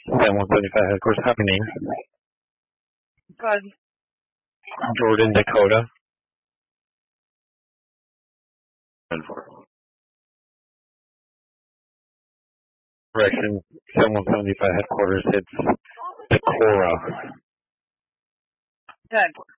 San 175 headquarters. Happy name. Good. Jordan, Dakota. Correction, San 175 headquarters. It's Decorah. Good.